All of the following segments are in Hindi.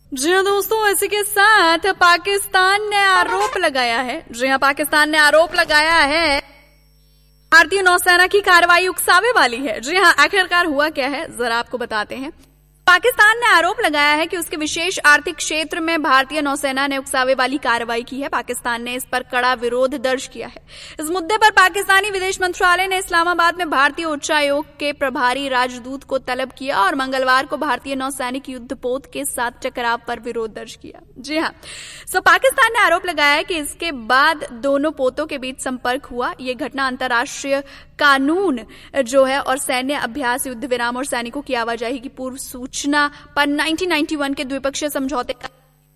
जी हाँ दोस्तों, इसी के साथ पाकिस्तान ने आरोप लगाया है। जी हाँ, पाकिस्तान ने आरोप लगाया है भारतीय नौसेना की कार्रवाई उकसावे वाली है। जी हाँ, आखिरकार हुआ क्या है जरा आपको बताते हैं। पाकिस्तान ने आरोप लगाया है कि उसके विशेष आर्थिक क्षेत्र में भारतीय नौसेना ने उकसावे वाली कार्रवाई की है। पाकिस्तान ने इस पर कड़ा विरोध दर्ज किया है। इस मुद्दे पर पाकिस्तानी विदेश मंत्रालय ने इस्लामाबाद में भारतीय उच्चायोग के प्रभारी राजदूत को तलब किया और मंगलवार को भारतीय नौसैनिक युद्धपोत के साथ टकराव पर विरोध दर्ज किया। जी हाँ, पाकिस्तान ने आरोप लगाया है कि इसके बाद दोनों पोतों के बीच संपर्क हुआ। ये घटना अंतर्राष्ट्रीय कानून जो है और सैन्य अभ्यास, युद्ध विराम और सैनिकों की आवाजाही की पूर्व सूचना पर 1991 के द्विपक्षीय समझौते का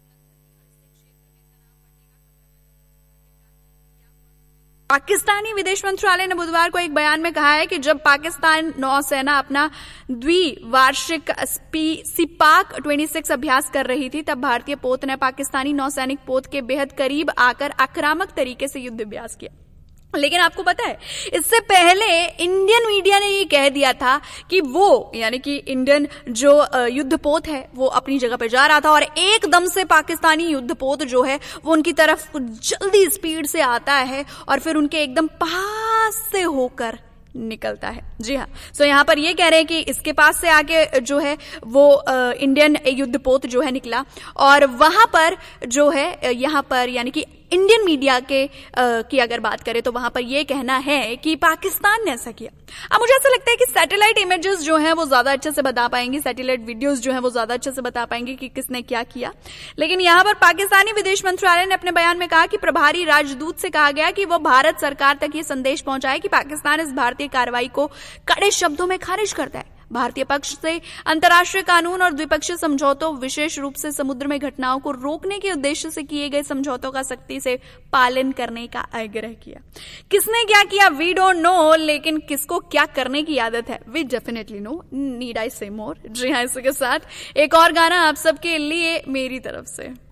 पाकिस्तानी विदेश मंत्रालय ने बुधवार को एक बयान में कहा है कि जब पाकिस्तान नौसेना अपना द्विवार्षिक सिपाक 26 अभ्यास कर रही थी, तब भारतीय पोत ने पाकिस्तानी नौसैनिक पोत के बेहद करीब आकर आक्रामक तरीके से युद्ध अभ्यास किया। लेकिन आपको पता है, इससे पहले इंडियन मीडिया ने ये कह दिया था कि वो यानी कि इंडियन जो युद्धपोत है वो अपनी जगह पर जा रहा था और एकदम से पाकिस्तानी युद्धपोत जो है वो उनकी तरफ जल्दी स्पीड से आता है और फिर उनके एकदम पास से होकर निकलता है। जी हाँ, यहाँ पर ये कह रहे हैं कि इसके पास से आके जो है वो इंडियन युद्धपोत जो है निकला और वहां पर जो है यहाँ पर यानी कि इंडियन मीडिया की अगर बात करें तो वहां पर यह कहना है कि पाकिस्तान ने ऐसा किया। अब मुझे ऐसा लगता है कि सैटेलाइट इमेजेस जो हैं वो ज्यादा अच्छे से बता पाएंगे, सैटेलाइट वीडियोस जो हैं वो ज्यादा अच्छे से बता पाएंगे कि किसने क्या किया। लेकिन यहां पर पाकिस्तानी विदेश मंत्रालय ने अपने बयान में कहा कि प्रभारी राजदूत से कहा गया कि वो भारत सरकार तक ये संदेश पहुंचाए कि पाकिस्तान इस भारतीय कार्रवाई को कड़े शब्दों में खारिज करता है। भारतीय पक्ष से अंतर्राष्ट्रीय कानून और द्विपक्षीय समझौतों, विशेष रूप से समुद्र में घटनाओं को रोकने के उद्देश्य से किए गए समझौतों का सख्ती से पालन करने का आग्रह किया। किसने क्या किया वी डोंट नो, लेकिन किसको क्या करने की आदत है we definitely no. Need I से मोर। जी हाँ, इसके साथ एक और गाना आप सबके लिए मेरी तरफ से।